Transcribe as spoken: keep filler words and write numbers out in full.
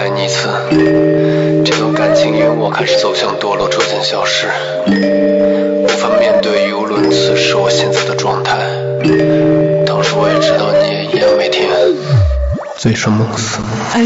爱你一次，这段感情因我开始走向堕落，逐渐消失，无法面对语无伦次是我现在的状态。当时我也知道你也一样，每天醉生梦死。